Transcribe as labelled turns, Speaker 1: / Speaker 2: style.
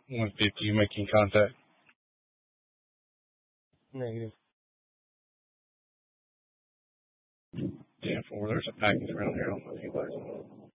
Speaker 1: 150, you making contact.
Speaker 2: Negative.
Speaker 1: 10-4, there's a package around here. I don't know if anybody's